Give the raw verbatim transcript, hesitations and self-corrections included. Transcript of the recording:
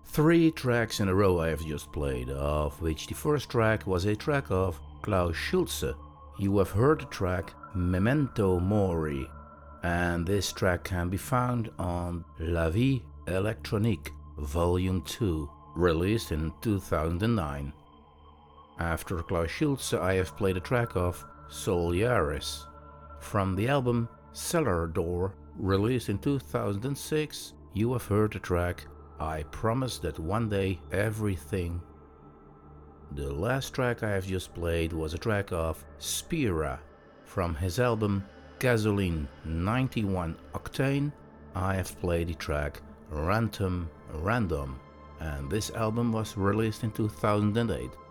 Three tracks in a row I have just played, of which the first track was a track of Klaus Schulze. You have heard the track Memento Mori, and this track can be found on La Vie Electronique Volume two, released in two thousand nine. After Klaus Schulze I have played a track of Soliaris from the album Cellar Door, released in two thousand six. You have heard the track I Promise That One Day Everything. The last track I have just played was a track of Spira from his album Gasoline ninety-one Octane. I have played the track Random Random, and this album was released in two thousand eight.